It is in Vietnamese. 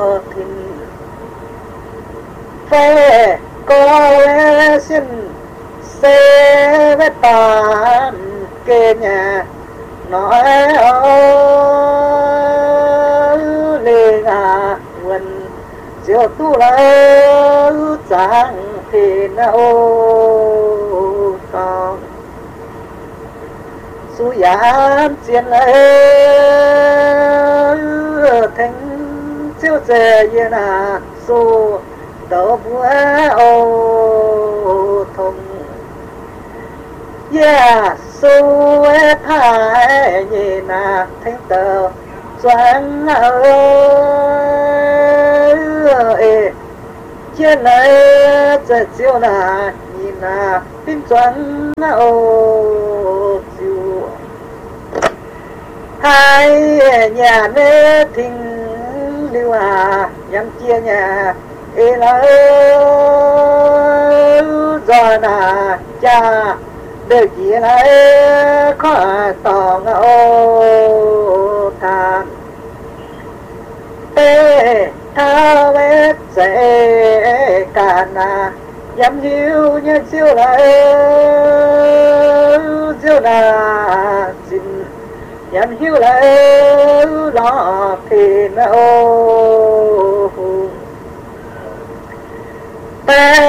thìn phê có lẽ xin xe với tàn kê nhà nói lê ngà quần chiều tu lỡ chẳng thì nào con su yam chiến lệ thành chiếu trẻ yên à su đầu búa ô thông yeah su thái nhìn à thành tờ choáng ơi chiến lệ trẻ chiếu là nhìn à tin choáng ô chiếu hai nhà nê thình lưu à nhắm chia nhà ê lỡ do nà cha đời kia lại khó tỏ ngộ than tê thao vết dễ cả nà nhắm hiu như chiêu lại chiêu nà xin nhắm hiu lại lo thì nó tê